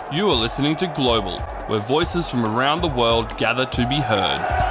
You are listening to Global, where voices from around the world gather to be heard.